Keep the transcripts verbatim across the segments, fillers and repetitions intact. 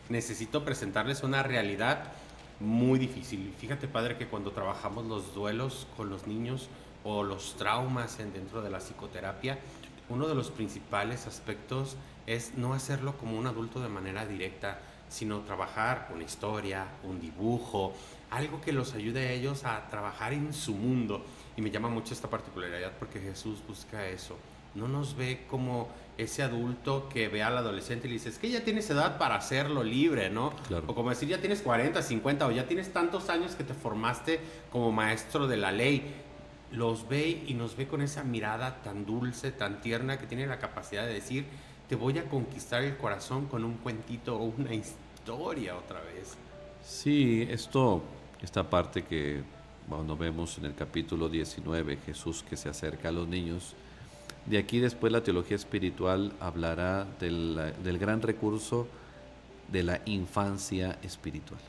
necesito presentarles una realidad muy difícil. Fíjate, padre, que cuando trabajamos los duelos con los niños o los traumas en, dentro de la psicoterapia, uno de los principales aspectos es no hacerlo como un adulto de manera directa, sino trabajar una historia, un dibujo, algo que los ayude a ellos a trabajar en su mundo. Y me llama mucho esta particularidad porque Jesús busca eso. No nos ve como ese adulto que ve al adolescente y le dice, es que ya tienes edad para hacerlo libre, ¿no? Claro. O como decir, ya tienes cuarenta, cincuenta, o ya tienes tantos años que te formaste como maestro de la ley. Los ve y nos ve con esa mirada tan dulce, tan tierna, que tiene la capacidad de decir, te voy a conquistar el corazón con un cuentito o una historia otra vez. Sí, esto, esta parte que cuando vemos en el capítulo diecinueve, Jesús que se acerca a los niños, de aquí después la teología espiritual hablará del, del gran recurso de la infancia espiritual.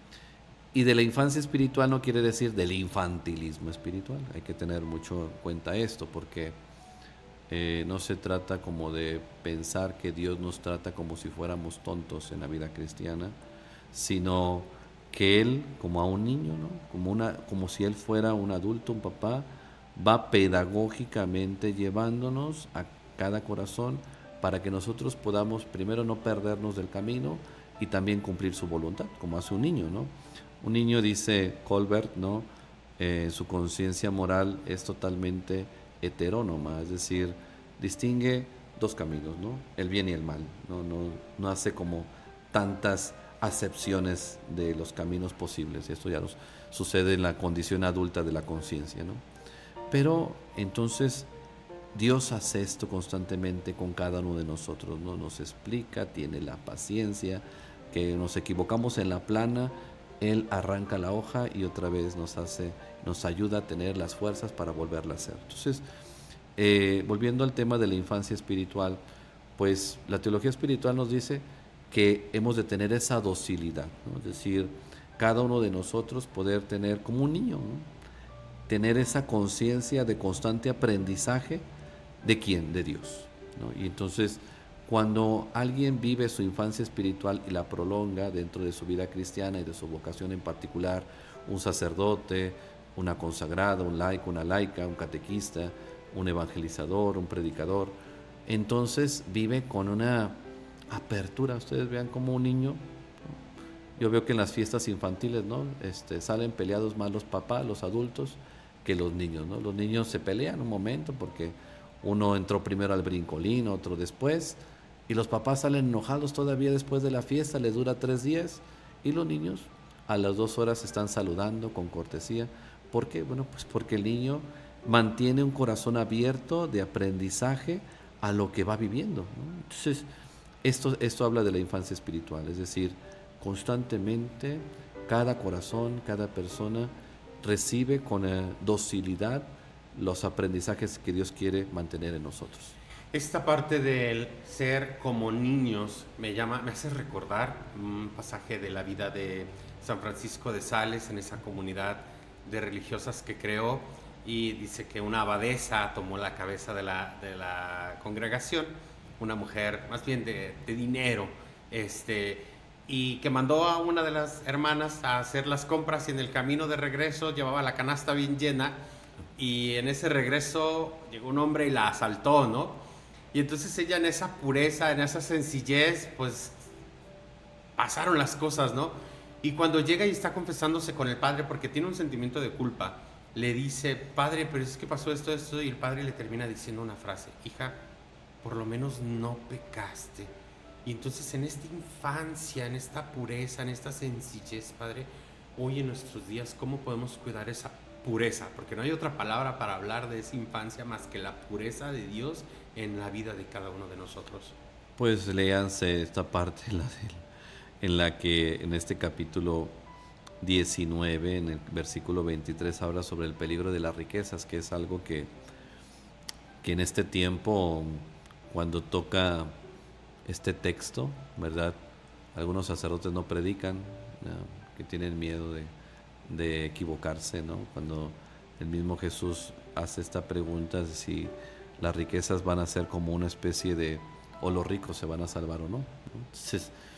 Y de la infancia espiritual no quiere decir del infantilismo espiritual. Hay que tener mucho en cuenta esto, porque eh, no se trata como de pensar que Dios nos trata como si fuéramos tontos en la vida cristiana, sino que Él, como a un niño, ¿no? como, una, como si Él fuera un adulto, un papá, va pedagógicamente llevándonos a cada corazón para que nosotros podamos primero no perdernos del camino y también cumplir su voluntad, como hace un niño, ¿no? Un niño, dice Colbert, ¿no? Eh, su conciencia moral es totalmente heterónoma, es decir, distingue dos caminos, ¿no? El bien y el mal, ¿no? No, no hace como tantas acepciones de los caminos posibles. Esto ya nos sucede en la condición adulta de la conciencia, ¿no? Pero entonces Dios hace esto constantemente con cada uno de nosotros, ¿no? Nos explica, tiene la paciencia, que nos equivocamos en la plana, Él arranca la hoja y otra vez nos hace, nos ayuda a tener las fuerzas para volverla a hacer. Entonces, eh, volviendo al tema de la infancia espiritual, pues la teología espiritual nos dice que hemos de tener esa docilidad, ¿no? Es decir, cada uno de nosotros poder tener como un niño, ¿no? Tener esa conciencia de constante aprendizaje. ¿De quién? De Dios, ¿no? Y entonces, cuando alguien vive su infancia espiritual y la prolonga dentro de su vida cristiana y de su vocación en particular, un sacerdote, una consagrada, un laico, una laica, un catequista, un evangelizador, un predicador, entonces vive con una apertura. Ustedes vean como un niño, ¿no? Yo veo que en las fiestas infantiles, ¿no? Este, salen peleados más los papás, los adultos, que los niños, ¿no? Los niños se pelean un momento porque uno entró primero al brincolín, otro después, y los papás salen enojados todavía después de la fiesta, les dura tres días, y los niños a las dos horas están saludando con cortesía. ¿Por qué? Bueno, pues porque el niño mantiene un corazón abierto de aprendizaje a lo que va viviendo, ¿no? Entonces, esto, esto habla de la infancia espiritual, es decir, constantemente cada corazón, cada persona recibe con eh, docilidad los aprendizajes que Dios quiere mantener en nosotros. Esta parte del ser como niños me llama, me hace recordar un pasaje de la vida de San Francisco de Sales en esa comunidad de religiosas que creó, y dice que una abadesa tomó la cabeza de la, de la congregación, una mujer más bien de, de dinero, este, y que mandó a una de las hermanas a hacer las compras, y en el camino de regreso llevaba la canasta bien llena, y en ese regreso llegó un hombre y la asaltó, ¿no? Y entonces ella, en esa pureza, en esa sencillez, pues pasaron las cosas, ¿no? Y cuando llega y está confesándose con el padre porque tiene un sentimiento de culpa, le dice, padre, pero es que pasó esto, esto, y el padre le termina diciendo una frase, hija, por lo menos no pecaste. Y entonces en esta infancia, en esta pureza, en esta sencillez, padre, hoy en nuestros días, ¿cómo podemos cuidar esa pureza? Porque no hay otra palabra para hablar de esa infancia más que la pureza de Dios en la vida de cada uno de nosotros. Pues léanse esta parte, la del, en la que en este capítulo diecinueve, en el versículo veintitrés, habla sobre el peligro de las riquezas, que es algo que, que en este tiempo, cuando toca este texto, ¿verdad? Algunos sacerdotes no predican, ¿no? Que tienen miedo de, de equivocarse, ¿no? Cuando el mismo Jesús hace esta pregunta de si las riquezas van a ser como una especie de, o los ricos se van a salvar o no. Entonces,